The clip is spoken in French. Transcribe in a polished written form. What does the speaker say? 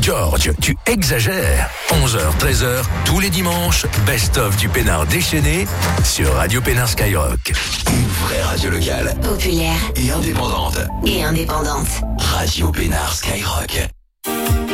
George, tu exagères. 11h, 13h, tous les dimanches, best-of du Pénard déchaîné sur Radio Pénard Skyrock. Une vraie radio locale. Populaire. Et indépendante. Et indépendante. Radio Pénard Skyrock.